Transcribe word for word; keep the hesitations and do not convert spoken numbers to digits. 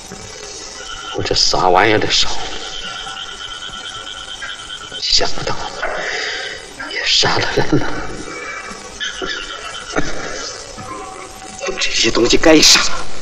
我这啥玩意儿的手，想不到也杀了人了。这些东西该杀。